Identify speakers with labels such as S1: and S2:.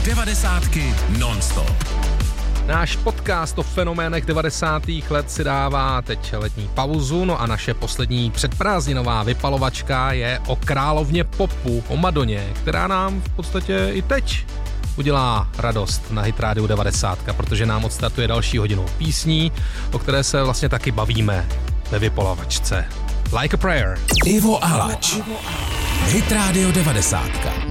S1: Devadesátky non-stop.
S2: Náš podcast o fenoménech 90. let si dává teď letní pauzu, no a naše poslední předprázdninová vypalovačka je o královně popu, o Madoně, která nám v podstatě i teď udělá radost na Hit Radio 90, protože nám odstartuje další hodinu písní, o které se vlastně taky bavíme ve vypalovačce. Like a Prayer.
S1: Ivo Alač. Hit Radio 90.